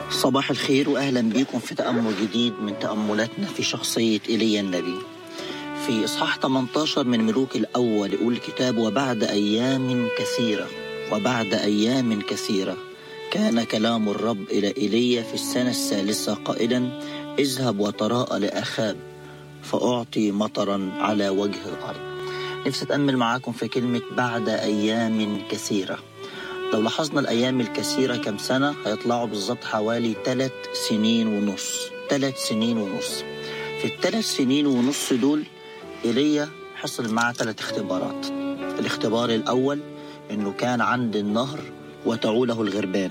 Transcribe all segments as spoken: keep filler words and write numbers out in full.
صباح الخير وأهلا بكم في تأمل جديد من تأملاتنا في شخصية إيليا النبي. في إصحاح ثمانية عشر من ملوك الأول يقول الكتاب: وبعد أيام كثيرة وبعد أيام كثيرة كان كلام الرب إلى إيليا في السنة الثالثة قائلا: اذهب وتراءى لأخاب فأعطي مطرا على وجه الأرض. نفسي أتأمل معاكم في كلمة بعد أيام كثيرة. لو لاحظنا الأيام الكثيرة كم سنة هيطلعوا بالضبط حوالي ثلاث سنين ونص ثلاث سنين ونص في الثلاث سنين ونص دول إيليا حصل معاه ثلاث اختبارات. الاختبار الأول إنه كان عند النهر وتعوله الغربان.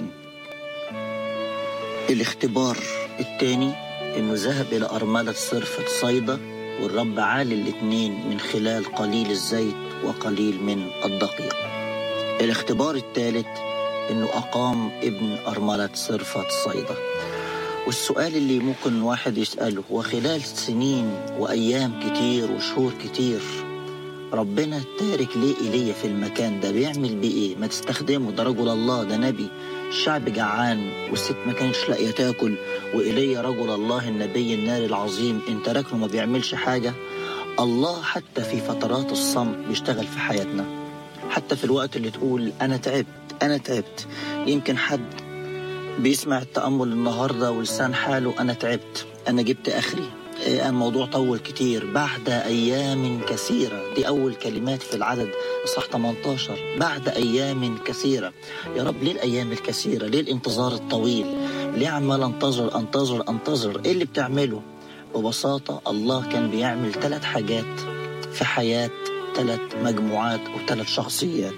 الاختبار الثاني إنه ذهب إلى أرملة صرفة صيدا والرب عالي الاثنين من خلال قليل الزيت وقليل من الدقيق. الاختبار الثالث إنه أقام ابن أرملة صرفة صيدا. والسؤال اللي ممكن واحد يسأله: وخلال سنين وأيام كتير وشهور كتير ربنا تارك ليه إيليا في المكان ده؟ بيعمل بيه إيه؟ ما تستخدمه، ده رجل الله، ده نبي. الشعب جعان والست ما كانش لاقيه تاكل، وإيليا رجل الله النبي النار العظيم انت راكنه ما بيعملش حاجة. الله حتى في فترات الصمت بيشتغل في حياتنا، حتى في الوقت اللي تقول أنا تعبت أنا تعبت. يمكن حد بيسمع التأمل النهاردة ولسان حاله: أنا تعبت، أنا جبت آخري، الموضوع طول كتير. بعد أيام كثيرة، دي أول كلمات في العدد إصحاح ثمانية عشر. بعد أيام كثيرة. يا رب ليه الأيام الكثيرة؟ ليه الانتظار الطويل؟ ليه عمال أنتظر أنتظر أنتظر؟ إيه اللي بتعمله؟ ببساطة الله كان بيعمل ثلاث حاجات في حياة ثلاث مجموعات وثلاث شخصيات.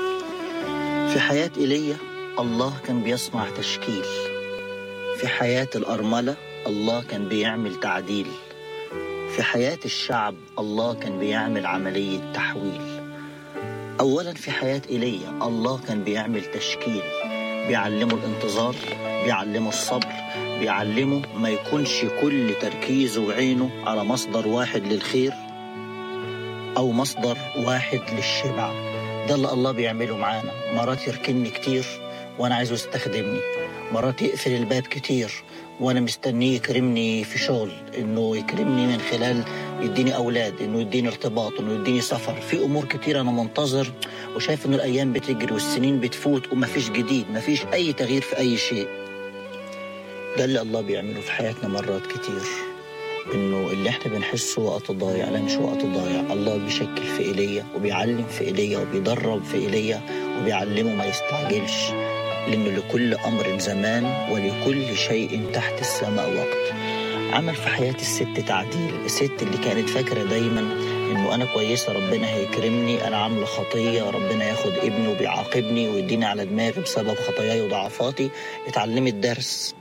في حياة إيليا الله كان بيصنع تشكيل. في حياة الأرملة الله كان بيعمل تعديل. في حياة الشعب الله كان بيعمل عملية تحويل. أولا في حياة إيليا الله كان بيعمل تشكيل، بيعلمه الانتظار، بيعلمه الصبر، بيعلمه ما يكونش كل تركيزه وعينه على مصدر واحد للخير أو مصدر واحد للشبع. ده اللي الله بيعمله معانا. مرات يركني كتير وأنا عايزه يستخدمني، مرات يقفل الباب كتير وأنا مستنيه يكرمني في شغل، إنه يكرمني من خلال يديني أولاد، إنه يديني ارتباط، إنه يديني سفر. في أمور كتير أنا منتظر وشايف إنه الأيام بتجري والسنين بتفوت ومفيش جديد، مفيش أي تغيير في أي شيء. ده اللي الله بيعمله في حياتنا مرات كتير، إنه اللي إحنا بنحسه وقت ضايع لا مش وقت ضايع. الله بيشكل في إيليا وبيعلم في إيليا وبيدرب في إيليا وبيعلمه ما يستعجلش، لأنه لكل أمر زمان ولكل شيء تحت السماء وقت. عمل في حياة الست تعديل. الست اللي كانت فاكرة دايما إنه أنا كويسة ربنا هيكرمني، أنا عاملة خطية ربنا ياخد ابني وبيعاقبني ويديني على دماغي بسبب خطاياي وضعفاتي، اتعلمت درس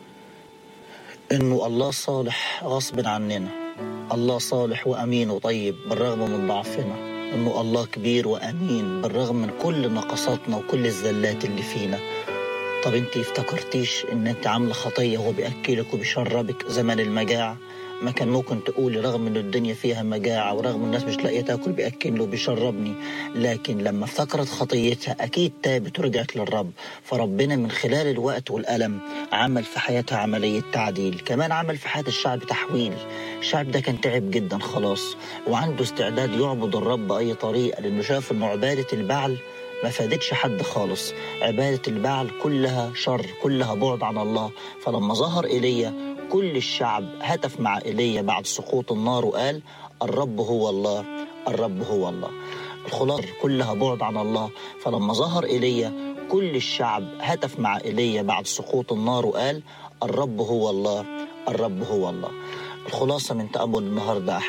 إنه الله صالح غصب عننا. الله صالح وأمين وطيب بالرغم من ضعفنا، إنه الله كبير وأمين بالرغم من كل نقصاتنا وكل الزلات اللي فينا. طب انت افتكرتيش ان انت عامله خطيه وهو بياكلك وبيشربك زمان المجاعه؟ ما كان ممكن تقولي رغم ان الدنيا فيها مجاعه ورغم الناس مش لاقيه تاكل بياكلني وبيشربني، لكن لما افتكرت خطيتها اكيد تابت ورجعت للرب. فربنا من خلال الوقت والالم عمل في حياتها عمليه تعديل. كمان عمل في حياه الشعب تحويل. الشعب ده كان تعب جدا خلاص وعنده استعداد يعبد الرب باي طريقه، لانه شاف ان عباده البعل ما فادتش حد خالص. عبادة البعل كلها شر، كلها بعد عن الله. فلما ظهر إيليا كل الشعب هتف مع إيليا بعد سقوط النار وقال: الرب هو الله، الرب هو الله. الخلاصة كلها بعد عن الله. فلما ظهر إيليا كل الشعب هتف مع إيليا بعد سقوط النار وقال: الرب هو الله، الرب هو الله. الخلاصة من تأمل النهاردة